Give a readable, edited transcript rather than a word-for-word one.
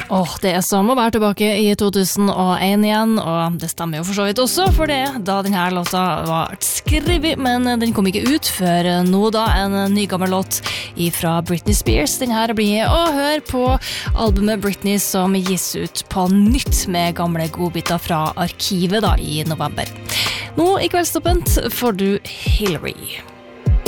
Det som å være tilbake i 2001 igjen, og det stemmer jo for så vidt også, for det da denne låta var skrevet, men den kom ikke ut før nå da, en ny gammel låt fra Britney Spears. Den her blir å høre på albumet Britney som gis ut på nytt med gamle godbiter fra arkivet da i november. Nå i Kveldstoppen får du Hillary.